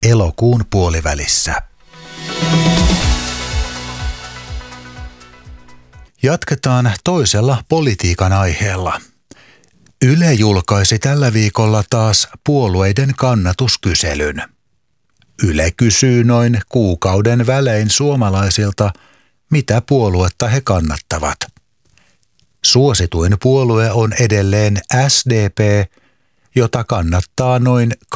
elokuun puolivälissä. Jatketaan toisella politiikan aiheella. Yle julkaisi tällä viikolla taas puolueiden kannatuskyselyn. Yle kysyy noin kuukauden välein suomalaisilta, mitä puoluetta he kannattavat. Suosituin puolue on edelleen SDP, jota kannattaa noin 23%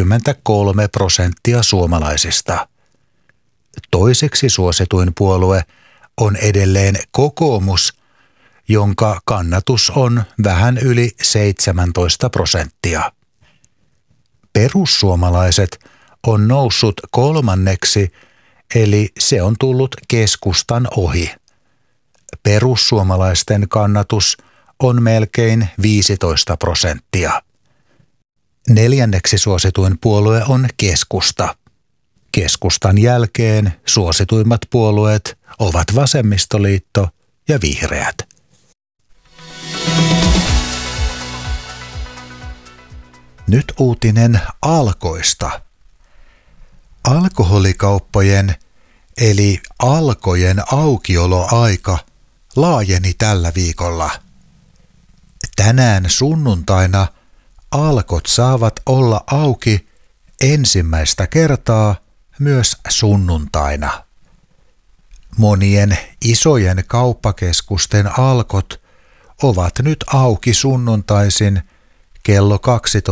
suomalaisista. Toiseksi suosituin puolue on edelleen Kokoomus, jonka kannatus on vähän yli 17%. Perussuomalaiset on noussut kolmanneksi, eli se on tullut keskustan ohi. Perussuomalaisten kannatus on melkein 15%. Neljänneksi suosituin puolue on keskusta. Keskustan jälkeen suosituimmat puolueet ovat vasemmistoliitto ja vihreät. Nyt uutinen Alkoista. Alkoholikauppojen eli Alkojen aukioloaika laajeni tällä viikolla. Tänään sunnuntaina Alkot saavat olla auki ensimmäistä kertaa myös sunnuntaina. Monien isojen kauppakeskusten Alkot ovat nyt auki sunnuntaisin kello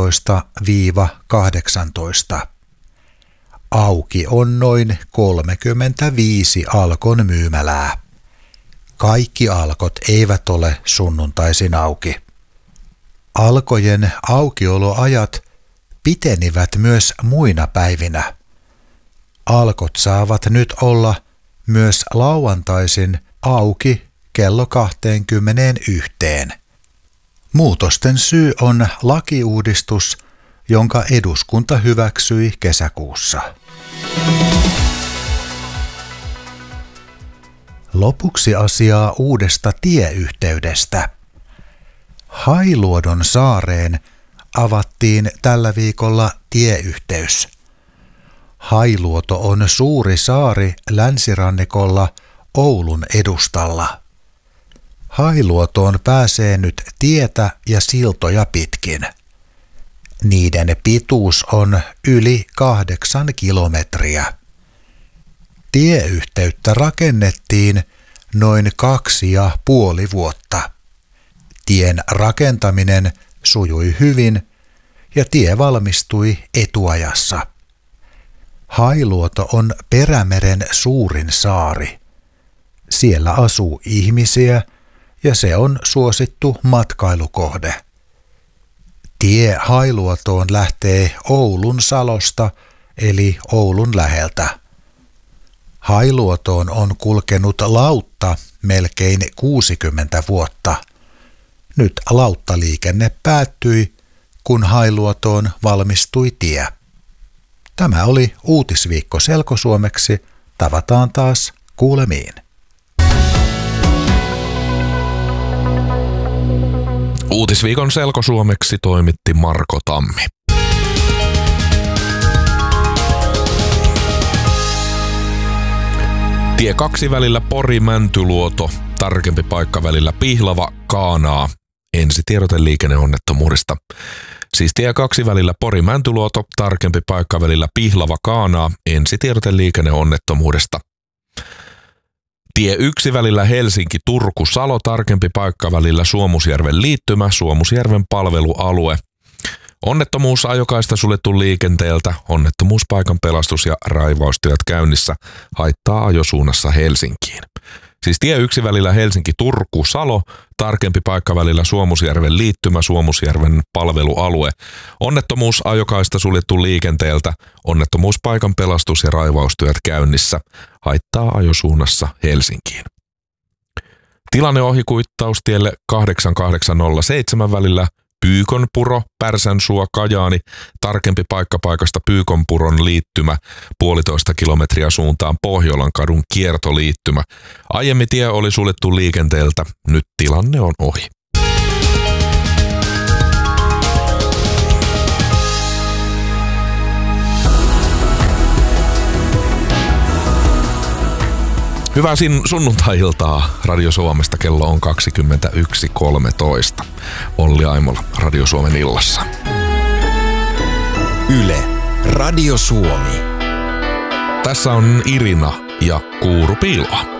12–18. Auki on noin 35 Alkon myymälää. Kaikki Alkot eivät ole sunnuntaisin auki. Alkojen aukioloajat pitenivät myös muina päivinä. Alkot saavat nyt olla myös lauantaisin auki kello 21. Muutosten syy on lakiuudistus, jonka eduskunta hyväksyi kesäkuussa. Lopuksi asiaa uudesta tieyhteydestä. Hailuodon saareen avattiin tällä viikolla tieyhteys. Hailuoto on suuri saari länsirannikolla Oulun edustalla. Hailuotoon pääsee nyt tietä ja siltoja pitkin. Niiden pituus on yli 8 kilometriä. Tieyhteyttä rakennettiin noin 2,5 vuotta. Tien rakentaminen sujui hyvin ja tie valmistui etuajassa. Hailuoto on Perämeren suurin saari. Siellä asuu ihmisiä ja se on suosittu matkailukohde. Tie Hailuotoon lähtee Oulun Salosta eli Oulun läheltä. Hailuotoon on kulkenut lautta melkein 60 vuotta. Nyt lauttaliikenne päättyi, kun Hailuotoon valmistui tie. Tämä oli Uutisviikko selkosuomeksi. Tavataan taas kuulemiin. Uutisviikon selkosuomeksi toimitti Marko Tammi. Tie 2 välillä Pori-Mäntyluoto, tarkempi paikka välillä Pihlava-Kaanaa. Ensitiedote liikenneonnettomuudesta. Siis tie 2 välillä Pori-Mäntyluoto, tarkempi paikka välillä Pihlava-Kaanaa. Ensitiedote liikenneonnettomuudesta. Tie 1 välillä Helsinki-Turku-Salo, tarkempi paikka välillä Suomusjärven liittymä, Suomusjärven palvelualue. Onnettomuus ajokaista suljettu liikenteeltä, onnettomuuspaikan pelastus- ja raivaustyöt käynnissä, haittaa ajosuunnassa Helsinkiin. Siis tie 1 välillä Helsinki-Turku-Salo, tarkempi paikka välillä Suomusjärven liittymä, Suomusjärven palvelualue. Onnettomuus ajokaista suljettu liikenteeltä, onnettomuuspaikan pelastus- ja raivaustyöt käynnissä, haittaa ajosuunnassa Helsinkiin. Tilanne ohikuittaustielle 8807 välillä Pyykonpuro, Pärsänsuo, Kajaani, tarkempi paikka paikasta Pyykonpuron liittymä, 1,5 kilometriä suuntaan Pohjolan kadun kiertoliittymä. Aiemmin tie oli suljettu liikenteeltä, nyt tilanne on ohi. Hyvää sunnuntai-iltaa Radio Suomesta. Kello on 21.13. Olli Aimola Radio Suomen illassa. Yle, Radio Suomi. Tässä on Irina ja Kuuru Piiloa.